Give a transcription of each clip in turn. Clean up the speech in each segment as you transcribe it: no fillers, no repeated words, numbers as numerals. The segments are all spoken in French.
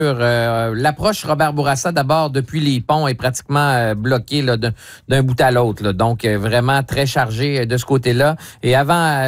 L'approche Robert Bourassa, d'abord, depuis les ponts, est pratiquement bloquée là, d'un bout à l'autre. Là. Donc, vraiment très chargé de ce côté-là. Et avant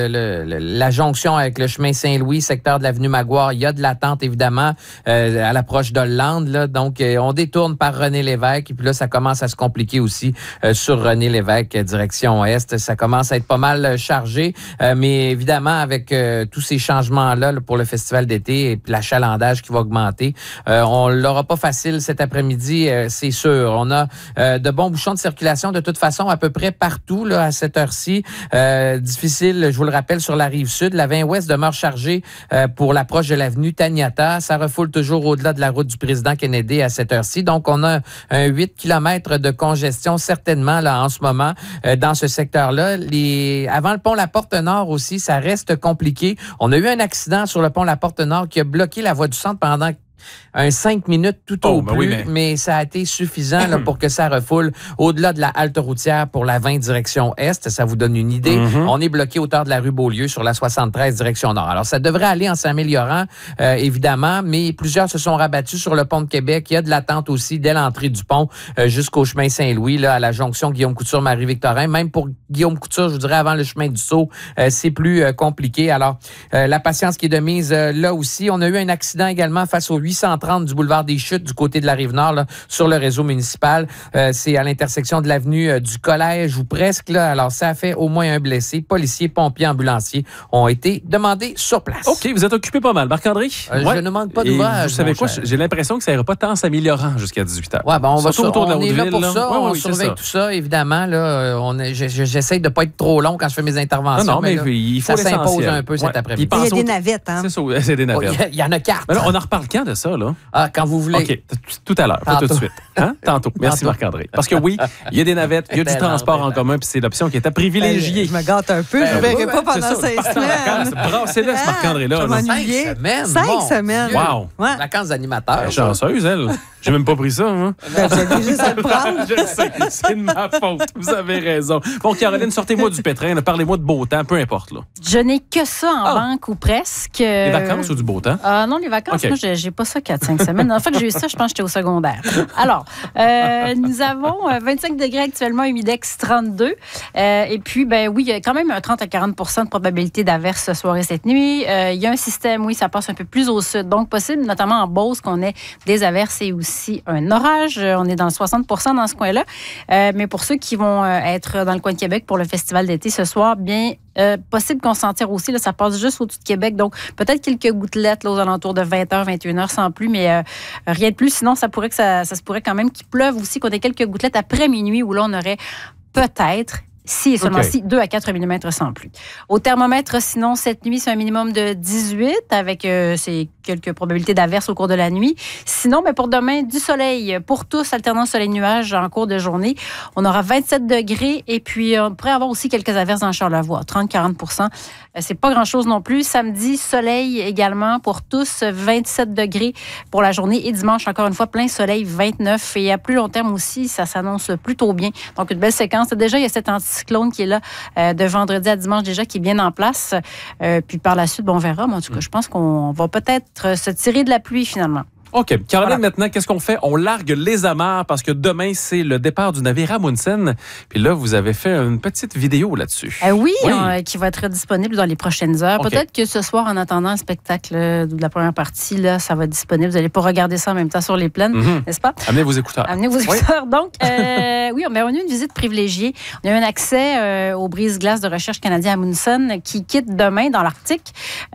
la jonction avec le chemin Saint-Louis, secteur de l'avenue Maguire, il y a de l'attente, évidemment, à l'approche d'Hollande. Là. Donc, on détourne par René Lévesque. Et puis là, ça commence à se compliquer aussi sur René Lévesque, direction Est. Ça commence à être pas mal chargé. Mais évidemment, avec tous ces changements-là là, pour le festival d'été et puis l'achalandage qui va augmenter, on l'aura pas facile cet après-midi, c'est sûr. On a de bons bouchons de circulation de toute façon à peu près partout là, à cette heure-ci. Difficile, je vous le rappelle, sur la rive sud. La 20 ouest demeure chargée pour l'approche de l'avenue Taniata. Ça refoule toujours au-delà de la route du président Kennedy à cette heure-ci. Donc, on a un 8 km de congestion certainement là en ce moment dans ce secteur-là. Avant le pont La Porte-Nord aussi, ça reste compliqué. On a eu un accident sur le pont La Porte-Nord qui a bloqué la voie du centre pendant un 5 minutes tout au plus, oui, mais ça a été suffisant là, pour que ça refoule au-delà de la halte routière pour la 20 direction Est. Ça vous donne une idée. On est bloqué au hauteur de la rue Beaulieu sur la 73 direction Nord. Alors, ça devrait aller en s'améliorant, évidemment, mais plusieurs se sont rabattus sur le pont de Québec. Il y a de l'attente aussi dès l'entrée du pont jusqu'au chemin Saint-Louis, là, à la jonction Guillaume-Couture-Marie-Victorin. Même pour Guillaume-Couture, je vous dirais, avant le chemin du Sceau, c'est plus compliqué. Alors, la patience qui est de mise là aussi. On a eu un accident également face au 830 du boulevard des Chutes du côté de la Rive-Nord là, sur le réseau municipal. C'est à l'intersection de l'avenue du Collège ou presque. Là. Alors, ça a fait au moins un blessé. Policiers, pompiers, ambulanciers ont été demandés sur place. OK, vous êtes occupé pas mal. Marc-André? Je ne manque pas d'ouvrage. Vous savez quoi? J'ai l'impression que ça n'ira pas tant s'améliorant jusqu'à 18h. Ouais, ben on va autour de la on est là pour là. ça. Ouais, on surveille tout ça, évidemment. Là, j'essaie de ne pas être trop long quand je fais mes interventions. Non, mais là, il faut ça s'impose un peu cet après-midi. Il y a des navettes. Hein? C'est ça, c'est des navettes. Il y en a 4. Mais là, on en reparle quand de ça, là? Ah, quand vous voulez. OK, tout à l'heure, pas tout de suite. Hein? Tantôt. Merci Marc-André. Parce que oui, il y a des navettes, il y a du transport en commun, puis c'est l'option qui est à privilégier. Je me gâte un peu, je ne verrai pas pendant 5 semaines. Brassez-le, ce Marc-André-là. Je m'ennuyer. 5 semaines. Wow. Vacances d'animateur. Chanceuse, elle. J'ai même pas pris ça, hein? J'ai juste à le prendre. Je sais, c'est de ma faute. Vous avez raison. Bon, Caroline, sortez-moi du pétrin. Parlez-moi de beau temps, peu importe. Là. Je n'ai que ça en banque ou presque. Les vacances ou du beau temps? Non, les vacances, moi, j'ai pas ça 4-5 semaines. La fois que j'ai eu ça, je pense que j'étais au secondaire. Alors, nous avons 25 degrés actuellement, humidex 32. Et puis, ben oui, il y a quand même un 30 à 40 % de probabilité d'averse ce soir et cette nuit. Il y a un système, oui, ça passe un peu plus au sud. Donc, possible, notamment en Beauce, qu'on ait des averses et aussi un orage. On est dans le 60 % dans ce coin-là. Mais pour ceux qui vont être dans le coin de Québec pour le festival d'été ce soir, bien, possible qu'on s'en tire aussi. Là, ça passe juste au-dessus de Québec. Donc, peut-être quelques gouttelettes là, aux alentours de 20h, 21h sans pluie, mais rien de plus. Sinon, ça pourrait que ça se pourrait quand même qu'il pleuve aussi, qu'on ait quelques gouttelettes après minuit où là, on aurait peut-être si et seulement si 2 à 4 mm sans pluie. Au thermomètre, sinon, cette nuit, c'est un minimum de 18 avec ces quelques probabilités d'averse au cours de la nuit. Sinon, mais pour demain, du soleil pour tous, alternant soleil-nuage en cours de journée. On aura 27 degrés et puis on pourrait avoir aussi quelques averses dans Charlevoix, 30-40 %. C'est pas grand-chose non plus. Samedi, soleil également pour tous, 27 degrés pour la journée. Et dimanche, encore une fois, plein soleil, 29. Et à plus long terme aussi, ça s'annonce plutôt bien. Donc, une belle séquence. Déjà, il y a cet anticyclone qui est là de vendredi à dimanche déjà, qui est bien en place. Puis par la suite, on verra. Mais en tout cas, je pense qu'on va peut-être se tirer de la pluie finalement. OK. Caroline, maintenant, qu'est-ce qu'on fait? On largue les amarres parce que demain, c'est le départ du navire Amundsen. Puis là, vous avez fait une petite vidéo là-dessus. Oui. Qui va être disponible dans les prochaines heures. Okay. Peut-être que ce soir, en attendant le spectacle de la première partie, là, ça va être disponible. Vous n'allez pas regarder ça en même temps sur les plaines, n'est-ce pas? Amenez vos écouteurs. Oui. Donc, oui, on a eu une visite privilégiée. On a eu un accès aux brises-glaces de recherche canadien Amundsen qui quitte demain dans l'Arctique.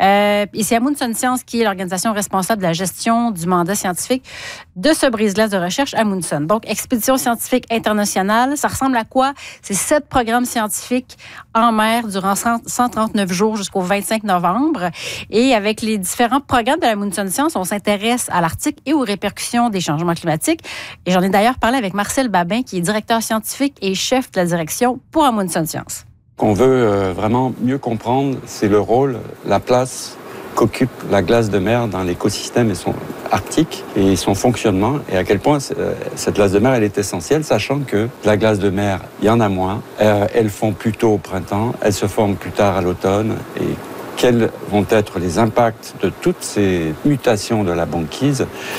Et c'est Amundsen Science qui est l'organisation responsable de la gestion du mandat scientifique de ce brise-glace de recherche Amundsen. Donc, expédition scientifique internationale, ça ressemble à quoi? C'est 7 programmes scientifiques en mer durant 139 jours jusqu'au 25 novembre. Et avec les différents programmes de l'Amundsen Science, on s'intéresse à l'Arctique et aux répercussions des changements climatiques. Et j'en ai d'ailleurs parlé avec Marcel Babin, qui est directeur scientifique et chef de la direction pour Amundsen Science. Qu'on veut vraiment mieux comprendre, c'est le rôle, la place qu'occupe la glace de mer dans l'écosystème arctique et son fonctionnement et à quel point cette glace de mer elle est essentielle, sachant que la glace de mer, il y en a moins, elles font plus tôt au printemps, elles se forment plus tard à l'automne et quels vont être les impacts de toutes ces mutations de la banquise